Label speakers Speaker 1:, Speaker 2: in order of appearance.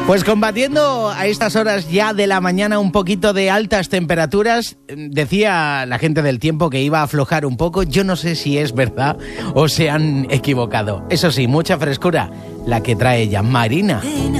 Speaker 1: Pues combatiendo a estas horas ya de la mañana un poquito de altas temperaturas, decía la gente del tiempo que iba a aflojar un poco. Yo no sé si es verdad o se han equivocado. Eso sí, mucha frescura la que trae ella, Marina.